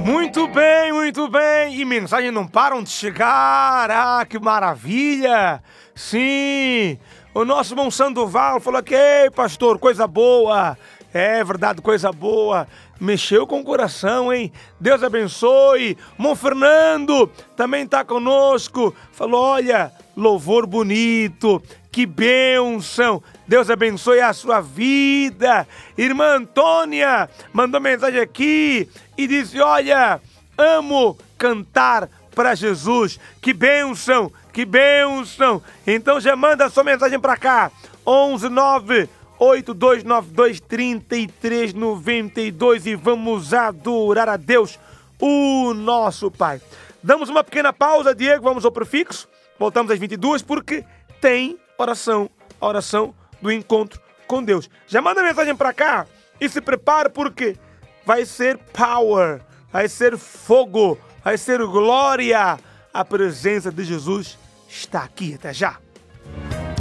Muito bem, muito bem. E mensagens não param de chegar. Ah, que maravilha. Sim, o nosso irmão Sandoval falou que, ei, pastor, coisa boa. É verdade, coisa boa. Mexeu com o coração, hein? Deus abençoe. Irmão Fernando também está conosco. Falou, olha, louvor bonito. Que bênção. Deus abençoe a sua vida. Irmã Antônia mandou mensagem aqui e disse, olha, amo cantar para Jesus. Que bênção, que bênção. Então já manda sua mensagem para cá. 11982923392 e vamos adorar a Deus, o nosso Pai. Damos uma pequena pausa, Diego, vamos ao prefixo. Voltamos às 22 porque tem oração, a oração do encontro com Deus. Já manda mensagem para cá e se prepare porque vai ser power, vai ser fogo, vai ser glória. A presença de Jesus está aqui. Até já.